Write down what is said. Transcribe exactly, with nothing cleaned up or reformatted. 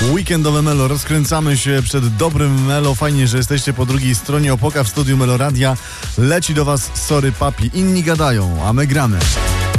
Weekendowe Melo, rozkręcamy się przed dobrym Melo. Fajnie, że jesteście po drugiej stronie. Opoka w studiu Meloradia. Leci do was Sorry Papi. Inni gadają, a my gramy.